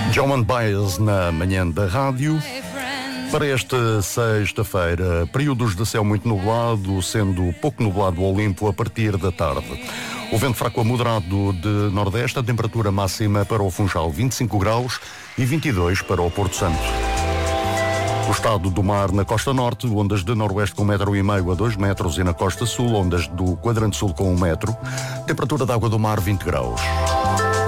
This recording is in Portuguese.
John Baez na manhã da rádio. Para esta sexta-feira, períodos de céu muito nublado, sendo pouco nublado ou limpo a partir da tarde. O vento fraco a moderado de nordeste, a temperatura máxima para o Funchal 25 graus e 22 para o Porto Santo. O estado do mar na costa norte, ondas de noroeste com 1,5 m a 2 metros e na costa sul, ondas do quadrante sul com 1 metro. Temperatura da água do mar 20 graus.